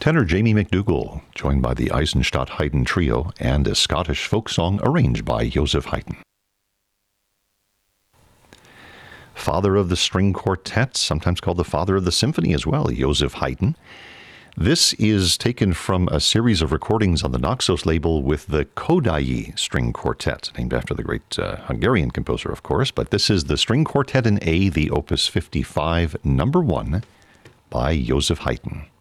Tenor Jamie McDougall, joined by the Eisenstadt Haydn Trio, and a Scottish folk song arranged by Joseph Haydn. Father of the String Quartet, sometimes called the father of the symphony as well, Joseph Haydn. This is taken from a series of recordings on the Naxos label with the Kodály String Quartet, named after the great Hungarian composer, of course. But this is the String Quartet in A, the Opus 55, number 1, by Joseph Haydn.